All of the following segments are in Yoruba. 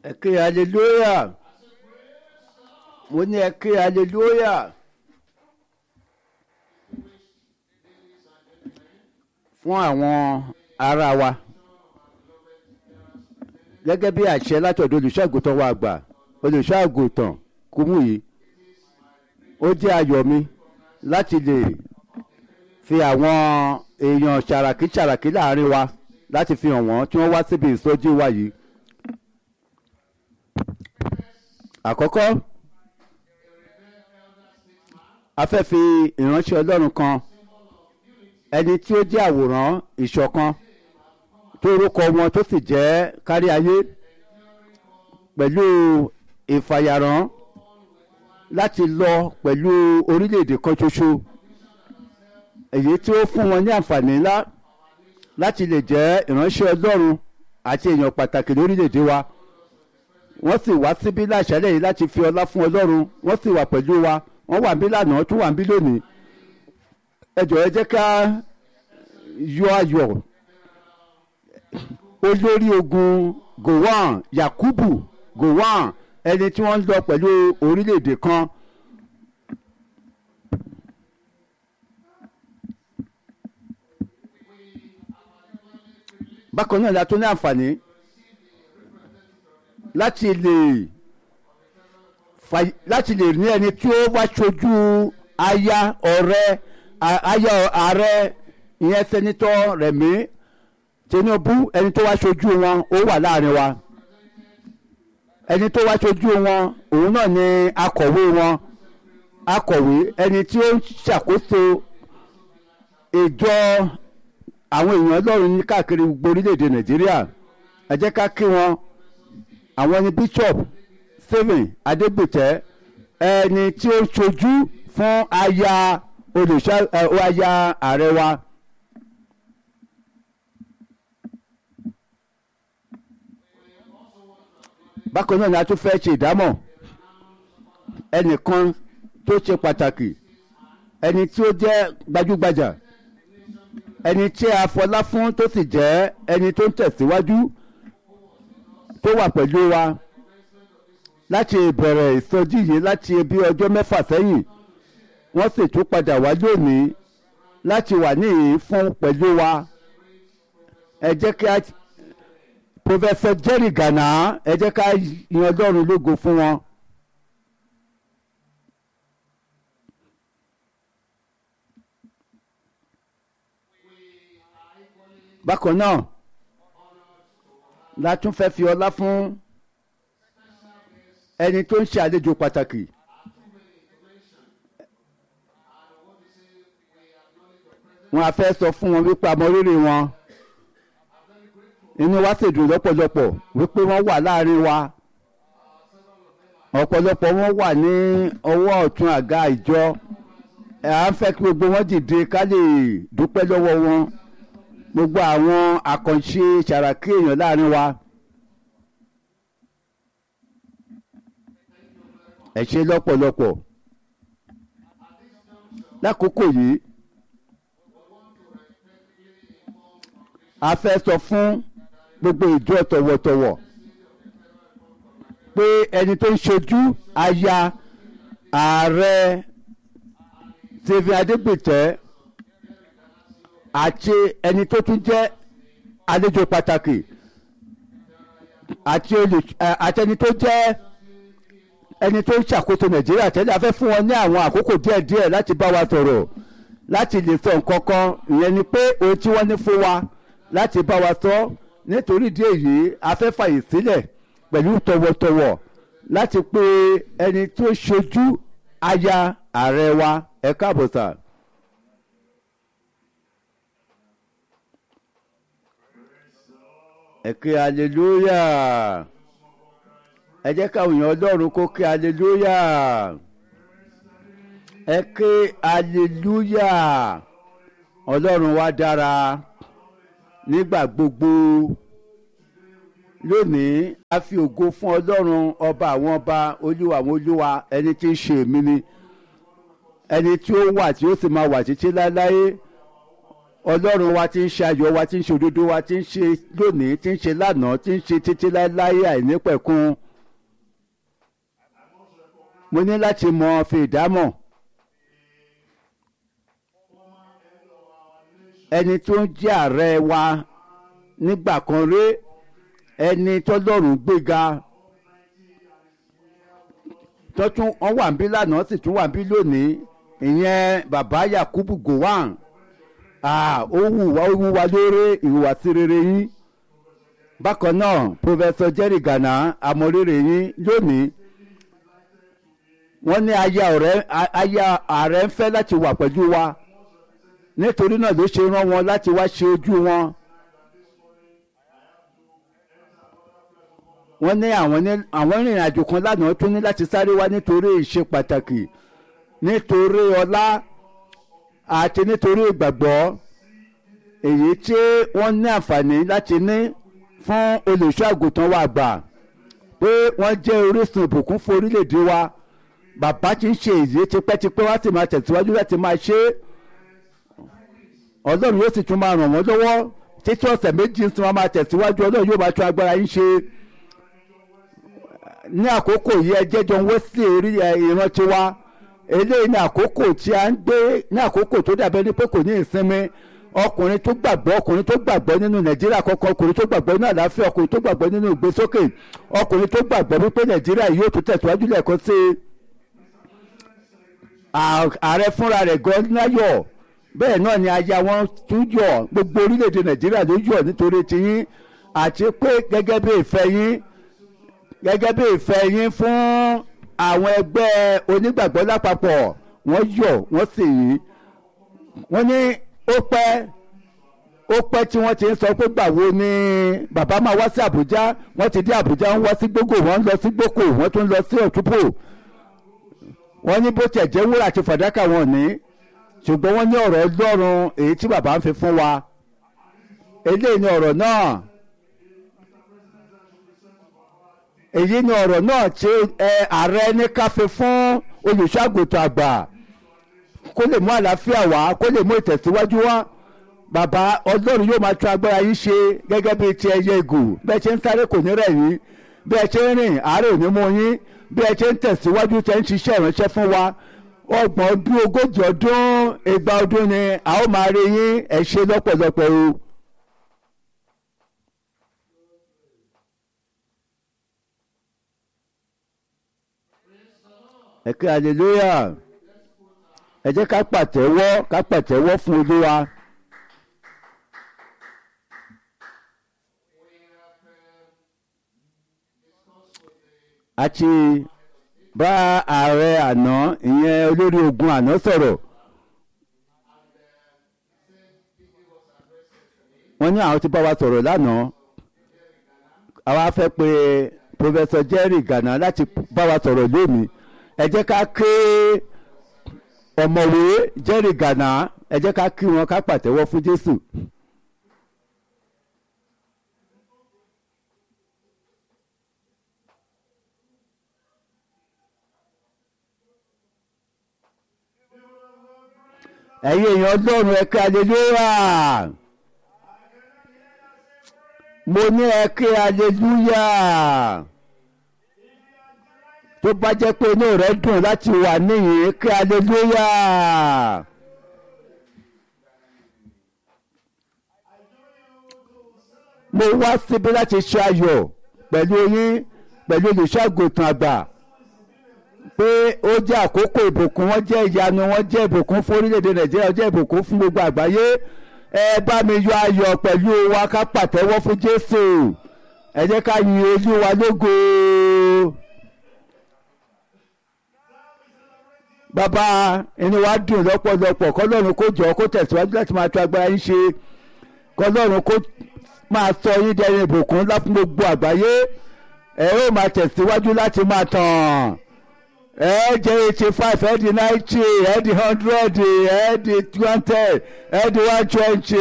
Ẹ ké hallelujah. Mo ní ẹ ké hallelujah. Fún àwọn ará wa gẹ́gẹ́ bí àṣẹ látọ̀dọ̀ olùṣọ́àgùntàn wa àgbà olùṣọ́àgùntàn Kúmúyì, ó jẹ́ ayọ̀ mi láti lè fi àwọn èèyàn ṣàràkí láàrin wa láti fi hàn wọ́n tí wọ́n wá síbi ìsọjí wa yìí. Àkọ́kọ́, a fẹ́ fi ìránṣẹ́ Ọlọ́run kan, ẹni tí ó jẹ́ àwòrán ìṣọ̀kan tó orúkọ wọn tó sì jẹ́ kárí ayé, pẹ̀lú ìfàyàrán láti lọ pẹ̀lú orílẹ̀-èdè kan ṣoṣo, èyí tí ó fún wọn ní àǹfààní ńlá láti lè jẹ́ ìránṣẹ́ Ọlọ́run àti èèyàn pàtàkì lórílẹ̀-èdè wa. Wọ́n sì wá síbí láṣálẹ́ yìí láti fi ọlá fún Ọlọ́run. Wọ́n sì wà pẹ̀lú wa. Wọ́n wà níbí lánàá, tún wà níbí lónìí. Ẹ jọ̀ọ́ ẹ jẹ́ ká yọ ayọ̀ olórí ogun Gowon Yakubu Gowon, ẹni tí wọ́n ń lọ pẹ̀lú orílẹ̀-èdè kan. Bákan náà la tún ní àǹfààní láti lè ní ẹni tí ó wá ṣojú aya ààrẹ ìyẹn sẹ́nitọ́ Rẹ̀mí Tinubu. Ẹni tó wá ṣojú wọn ó wà láàrin wa. Ẹni tó wá ṣojú wọn òun náà ni akọ̀wé wọn, ẹni tí ó ń ṣàkóso ìjọ àwọn èèyàn Ọlọ́run ní káàkiri gbogbo orílẹ̀-èdè Nàìjíríà. Ẹ jẹ́ ká kí wọn. Àwọn ni Bishop Stephen Adégbìtẹ́, ẹni tí ó ń ṣojú fún aya ààrẹ wa. Bákan náà ni a tún fẹ́ ṣe ìdámọ̀ ẹnìkan tó ṣe pàtàkì, ẹni tí ó jẹ́ gbajúgbajà, ẹni tí a fọlá fún tó sì jẹ́ ẹni tó ń tẹ̀síwájú, tó wà pẹ̀lú wa láti ìbẹ̀rẹ̀ ìsọjí yìí láti bí ọjọ́ 6 sẹ́yìn. Wọ́n sì tún padà wá lónìí láti wà níhìn fún pẹ̀lú wa. Ẹ jẹ́ kí Professor Jerry Gana, ẹ jẹ́ ká yan Ọlọ́run lógo fún wọn. Bákan náà la tún fẹ́ fi ọlá fún ẹni tó ń ṣe àlejò pàtàkì. Wọ́n á fẹ́ sọ fún wọn wípé a mọ rírì wọn. Inú wa sì dùn lọ́pọ̀lọpọ̀ wípé wọ́n wà láàrin wa. Ọ̀pọ̀lọpọ̀ wọn wà ní ọwọ́ ọ̀tún àga ìjọ. À ń fẹ́ kí gbogbo wọn dìde ká lè dúpẹ́ lọ́wọ́ wọn. Gbogbo àwọn àkànṣe ṣàràkí èèyàn láàrin wa. Ẹ ṣé lọ́pọ̀lọpọ̀. Lákòókò yìí, a fẹ́ sọ fún gbogbo ìjọ tọ̀wọ̀tọ̀wọ̀ pé ẹni tó ń ṣojú aya ààrẹ Stephen Adégbìtẹ́ àti ẹni tó tún jẹ́ àlejò pàtàkì àti ẹni tó jẹ́ ẹni tó ń ṣàkóso Nàìjíríà tẹ́lẹ̀, a fẹ́ fún wọn ní àwọn àkókò díẹ̀díẹ̀ láti bá wa sọ̀rọ̀, láti lè sọ nǹkan kan. Ìyẹn ni pé ohun tí wọ́n ní fún wa láti bá wa sọ. Nítorí ìdí èyí, a fẹ́ fàyè sílẹ̀ pẹ̀lú tọ̀wọ̀tọ̀wọ̀ láti pé ẹni tó ṣojú aya ààrẹ wa. Ẹ káàbọ̀ sà. Ẹ ké hallelujah. Ẹ jẹ́ káwọn èèyàn Ọlọ́run kó ké hallelujah. Ẹ ké hallelujah. Ọlọ́run wa dára nígbà gbogbo. Lónìí a fi ògo fún Ọlọ́run ọba àwọn ọba, olúwa àwọn olúwa, ẹni tí ń ṣe èmi ni, ẹni tí ó wà tí ó sì máa wà títí láéláé. ọlọ́run wa tí ń ṣe ayọ̀ wa tí ń ṣe òdodo wa tí ń ṣe lónìí tí ń ṣe lánàá tí ń ṣe títí láéláé àìnípẹ̀kun. mo ní láti mọ fi ìdámọ̀ ẹni tó ń jẹ́ ààrẹ wa nígbà kan rí, ẹni tọ́lọ́run gbéga tọ́tún wọ́n wà ń bí lánàá sì tún wà ń bí lónìí, ìyẹn bàbá Yakubu Gowon. Ó wù wá lórí ìhùwàsí rere yín. Bákan náà Professor Jerry Gana amọ̀rere yín lónìí. Wọ́n ní aya ààrẹ ń fẹ́ láti wà pẹ̀lú wa, nítorí náà ló ṣe rán wọn láti wá ṣe ojú wọn. Wọ́n ní àwọn ìrìn àjò kan lánàá tún ní láti sáré wá nítorí ìṣe pàtàkì, nítorí ọlá àti nítorí ìgbàgbọ́ èyí tí wọ́n ní àǹfààní láti ní fún olùṣọ́ àgùntàn wa àgbà, pé wọ́n jẹ́ orísun ìbùkún fún orílẹ̀-èdè wa. Bàbá ti ń ṣe èyí tipẹ́tipẹ́, wá sì máa tẹ̀síwájú láti máa ṣe é. Ọlọ́run yóò sì tún máa ràn wọ́n lọ́wọ́ títí ọ̀sẹ̀ méjì tí wọ́n máa tẹ̀síwájú. Ọlọ́run yóò máa tún agbára yín ṣe. Ní àkókò yìí ẹ jẹ́ John Wesley ìrántí wa. Eléyìí ní àkókò tí a ń gbé, ní àkókò tó dàbẹ́ ní pé kò ní ìsinmi. Ọkùnrin tó gbàgbọ́ nínú Nàìjíríà kọ́kọ́, ọkùnrin tó gbàgbọ́ nínú àlàáfíà, ọkùnrin tó gbàgbọ́ nínú ìgbésókè, ọkùnrin tó gbàgbọ́ wípé Nàìjíríà yóò tún tẹ̀síwájú lẹ́ẹ̀kan sí i. Ààrẹ fúnra rẹ̀ gan láyọ̀, bẹ́ẹ̀ náà ni aya wọn tún yọ̀. Gbogbo orílẹ̀-èdè Nàìjíríà ló yọ̀ nítorí tiyín, àti pé gẹ́gẹ́ bí ìfẹ́ yín fún àwọn ẹgbẹ́ onígbàgbọ́ lápapọ̀, wọ́n yọ̀ wọ́n sì yí. Wọ́n ní ó pẹ́ tí wọ́n ti ń sọ pé gbàwo ni bàbá máa wá sí Àbújá. Wọ́n ti dé Àbújá, wọ́n wá sí Gbógò, wọ́n ń lọ sí Gbókò, wọ́n tún lọ sí Òtúpò. Wọ́n ní bó tiẹ̀ jẹ́ wúrà àti fàdákà wọn ní, ṣùgbọ́n wọ́n ní ọ̀rọ̀ Ọlọ́run èyí tí bàbá ń fi fún wa. Eléyìí ni ọ̀rọ̀ náà. Èyí ni ọ̀rọ̀ náà tí ààrẹ ní ká fi fún olùṣọ́ àgùntàn àgbà, kó lè mú àlàáfíà wá, kó lè mú ìtẹ̀síwájú wá. Bàbá Ọlọ́run yóò máa tún agbára yín ṣe gẹ́gẹ́ bí ti ẹyẹ ìgù. Bẹ́ẹ̀ ṣe ń sáré kò ní rẹ̀ yín, bí ẹ ṣe ń rìn àárẹ̀ ò ní mú yín, bí ẹ ṣe ń tẹ̀síwájú tẹ́ ń ṣiṣẹ́ ìránṣẹ́ fún wa. 30 ọdún, 40 ọdún, 100 ọdún ni a ó máa rí yín. Ẹ ṣé lọ́pọ̀lọpọ̀ o. Ẹ kí hallelujah. Ẹ jẹ́ ká pàtẹ́wọ́ fún Olúwa. A ti bá ààrẹ àná, ìyẹn olórí ogun àná sọ̀rọ̀. Wọ́n ní àwọn ti bá wa sọ̀rọ̀ lánàá. Àwa fẹ́ pe Professor Jerry Gana láti bá wa sọ̀rọ̀ lónìí. Ẹ jẹ́ ká ké ọ̀mọ̀wé Jerry Gana, ẹ jẹ́ ká kí wọn, ká pàtẹ́wọ́ fún Jésù. Ẹ̀yin èèyàn Ọlọ́run ẹ ké hallelujah. Mo ní ẹ ké hallelujah. Tó bá jẹ́ pé inú rẹ̀ dùn láti wà níyìn, ké hallelujah. Mo wá síbí láti ṣe ayọ̀ pẹ̀lú yín, pẹ̀lú olùṣọ́ àgùntàn àgbà, pé ó jẹ́ àkókò ìbùkún, wọ́n jẹ́ ìyanu, wọ́n jẹ́ ìbùkún fún orílẹ̀-èdè Nàìjíríà, wọ́n jẹ́ ìbùkún fún gbogbo àgbáyé. Ẹ bá mi yọ ayọ̀ pẹ̀lú wa, ká pàtẹ́wọ́ fún Jésù. Ẹ jẹ́ ká yin Olúwa lógo. Bàbá, inú wa dùn lọ́pọ̀lọpọ̀. k'Ọlọ́run kó jọ kó tẹ̀síwájú láti máa tún agbára yín ṣe. k'Ọlọ́run kó máa sọ yín dẹni ìbùkún ńlá fún gbogbo àgbáyé. Ẹ ó máa tẹ̀síwájú láti máa tàn. Ẹ jẹ́ 85, ẹ di 90, ẹ di 100, ẹ di 20, ẹ di 120.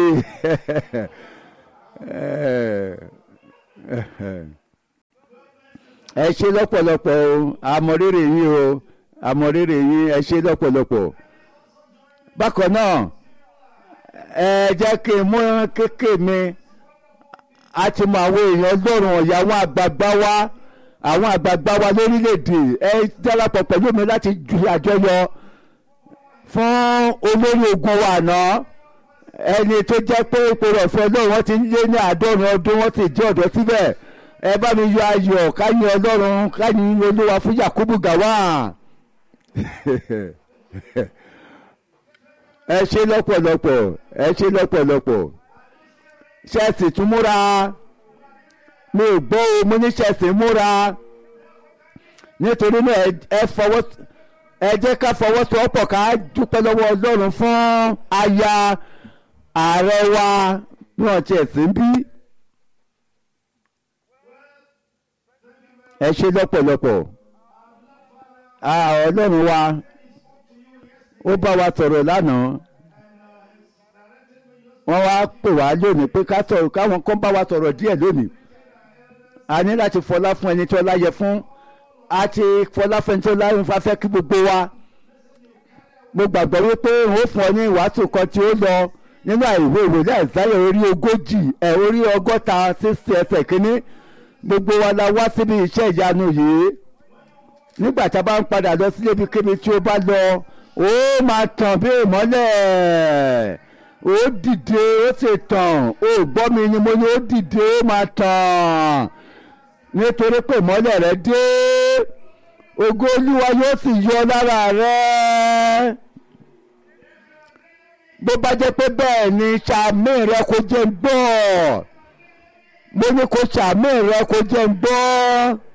Ẹ ṣé lọ́pọ̀lọpọ̀ o, àmọ̀rírì yín o, àmọ̀rírì yín, ẹ ṣé lọ́pọ̀lọpọ̀. Bákan náà ẹ jẹ́ kí n mú kéèké mi a ti mọ àwọn èèyàn Ọlọ́run ọ̀yà àwọn àgbààgbà wa lórílẹ̀‐èdè ẹ darapọ̀ pẹ̀lú mi láti ju àjọyọ̀ fún olórí ogun wa àná ẹni tó jẹ́ pé ipò ọ̀fẹ́ Ọlọ́run wọ́n ti lé ní 50 ọdún wọ́n ti jẹ́ ọ̀dọ́ síbẹ̀ ẹ bá mi yọ ayọ̀ káyìn Ọlọ́run káyìn Olúwa fún Yakubu Gawon ẹ ṣe lọ́pọ̀lọpọ̀ ṣẹ́ẹ̀sì tún múra mi ò gbọ́ o mo ní ṣẹ́ẹ̀sì múra nítorí náà ẹ jẹ́ ká fọwọ́sowọ́pọ̀ ká dúpẹ́ lọ́wọ́ Ọlọ́run fún aya ààrẹ wa bí wọ́n ti ẹ̀sìn bí ẹ ṣe lọ́pọ̀lọpọ̀ Ọlọ́run wa ó bá wa sọ̀rọ̀ lánàá wọ́n wá pè wá lónìí pé káwọn kan bá wa sọ̀rọ̀ díẹ̀ lónìí a ní láti fọlá fún ẹni tó láyẹ fún àti fọlá fún ẹni tó láyẹ fún afẹ́ kí gbogbo wa mo gbàgbọ́ wípé n ó fún ọ ní ìwàásù kan tí ó lọ nínú ìwé Àìsáyà orí 60 ẹsẹ̀ kínní gbogbo wa la wá síbi iṣẹ́ ìyanu yìí nígbà tá a bá ń padà lọ sílé ibikíbi tí ó bá lọ ó máa tàn bí ìmọ́lẹ̀ ó dìde ó sì tàn ó gbọ́ mi ni mo ní ó dìde ó máa tàn nítorí pé ìmọ́lẹ̀ rẹ dé ògo Olúwa yóò sì yọ lára rẹ bó bá jẹ́ pé bẹ́ẹ̀ ni sàmì rẹ kò jẹ́ ń gbọ́ mo ní kó sàmì rẹ kò jẹ́ ń gbọ́.